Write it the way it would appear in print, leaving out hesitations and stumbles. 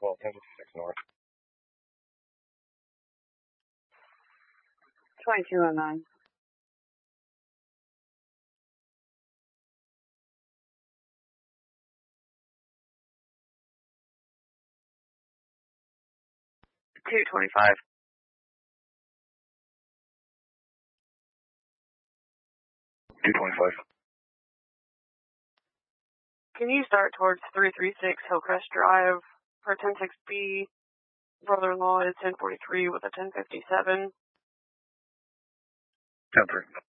12, 1056 north. 2209. $225. $225. Can you start towards 336 Hillcrest Drive for 106B? Brother-in-law is 1043 with a 1057. 10-3.